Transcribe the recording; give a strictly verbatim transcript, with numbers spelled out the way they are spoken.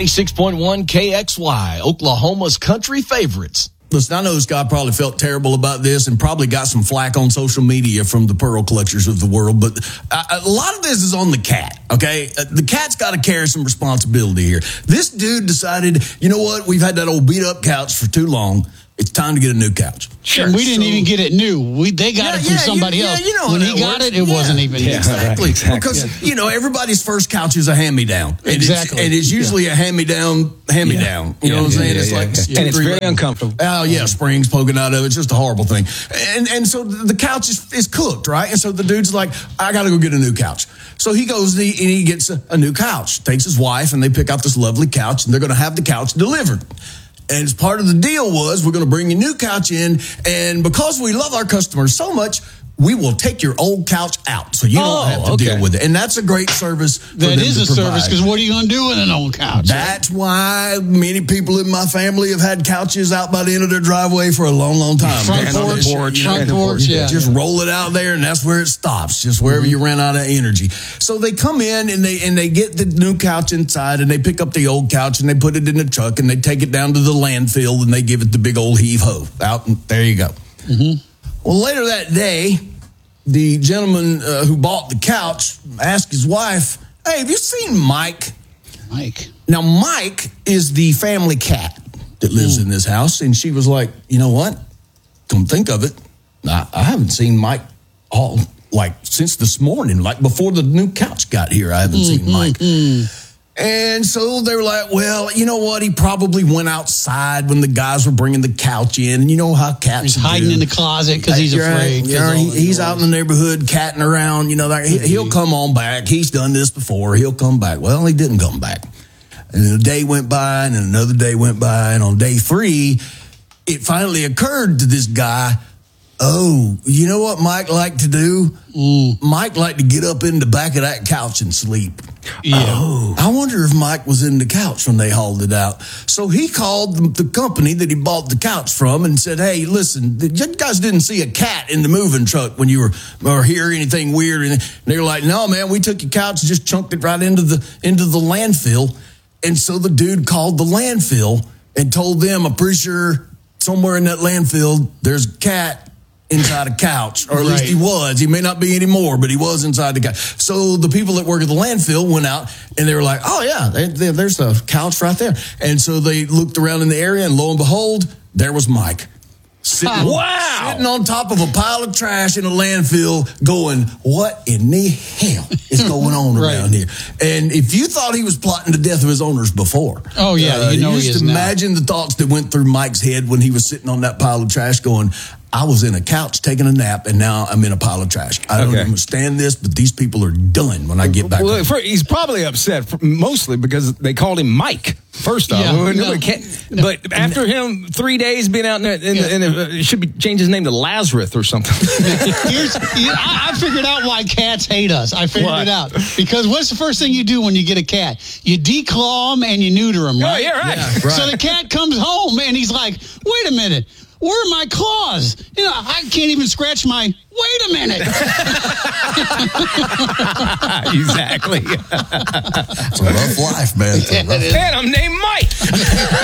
ninety-six point one K X Y, Oklahoma's country favorites. Listen, I know this guy probably felt terrible about this and probably got some flack on social media from the pearl collectors of the world, but a, a lot of this is on the cat, okay? The cat's got to carry some responsibility here. This dude decided, you know what, we've had that old beat-up couch for too long. It's time to get a new couch. Sure. And we didn't so, even get it new. We They got yeah, it from yeah, somebody you, else. Yeah, you know when he got works. it, it yeah. wasn't even yeah, Exactly. Right, exactly. Because, yeah. you know, everybody's first couch is a hand-me-down. And exactly. It's, and it's usually yeah. a hand-me-down, hand-me-down. Yeah. You know yeah, what I'm saying? Yeah, it's yeah, like yeah. And it's very levels. uncomfortable. Oh, yeah, springs poking out of it. It's just a horrible thing. And and so the couch is, is cooked, right? And so the dude's like, I got to go get a new couch. So he goes and he, and he gets a, a new couch, takes his wife, and they pick out this lovely couch, and they're going to have the couch delivered. And as part of the deal was, we're going to bring a new couch in, and because we love our customers so much, we will take your old couch out, so you don't oh, have to okay. deal with it. And that's a great service for That them is to a provide. service, because what are you going to do with an old couch? That's why many people in my family have had couches out by the end of their driveway for a long, long time. Front And porch, porch, front porch, yeah. Just roll it out there, and that's where it stops, just wherever mm-hmm. you ran out of energy. So they come in, and they and they get the new couch inside, and they pick up the old couch, and they put it in the truck, and they take it down to the landfill, and they give it the big old heave-ho. Out, and there you go. Mm-hmm. Well, later that day, the gentleman uh, who bought the couch asked his wife, hey, have you seen Mike? Mike. Now, Mike is the family cat that lives mm. in this house. And she was like, you know what? Come think of it. I, I haven't seen Mike all, like, since this morning. Like, before the new couch got here, I haven't mm, seen Mike. Mm, mm. And so they were like, well, you know what? He probably went outside when the guys were bringing the couch in. And you know how cats He's hiding do. in the closet because he's You're afraid. Right. You're, he, he's out in the neighborhood catting around. You know, like, he, he'll come on back. He's done this before. He'll come back. Well, he didn't come back. And then a day went by, and then another day went by. And on day three, it finally occurred to this guy, oh, you know what Mike liked to do? Mm. Mike liked to get up in the back of that couch and sleep. Yeah. Oh, I wonder if Mike was in the couch when they hauled it out. So he called the, the company that he bought the couch from and said, hey, listen, you guys didn't see a cat in the moving truck when you were, or hear anything weird. And they were like, no, man, we took your couch and just chunked it right into the, into the landfill. And so the dude called the landfill and told them, I'm pretty sure somewhere in that landfill, there's a cat inside a couch, or at least right. he was. He may not be anymore, but he was inside the couch. So the people that work at the landfill went out, and they were like, oh, yeah, they, they, there's the couch right there. And so they looked around in the area, and lo and behold, there was Mike. Sitting, wow. Sitting on top of a pile of trash in a landfill going, what in the hell is going on right. around here? And if you thought he was plotting the death of his owners before. Oh, yeah, uh, you know you he just is imagine now. the thoughts that went through Mike's head when he was sitting on that pile of trash going, I was in a couch taking a nap, and now I'm in a pile of trash. I don't okay. understand this, but these people are done when I get back well, home. For, he's probably upset for, mostly because they called him Mike. First off, yeah, no, no, no. But after him three days being out in, the, in, yeah. the, in the, it should be change his name to Lazarus or something. Here's, I, I figured out why cats hate us. I figured what? it out because what's the first thing you do when you get a cat? You declaw them and you neuter them, right? Oh, yeah, right. Yeah, right. So the cat comes home and he's like, "Wait a minute, where are my claws? You know, I can't even scratch my. Wait a minute." Exactly. It's a rough life, man. It's a rough Man, I'm named Mike.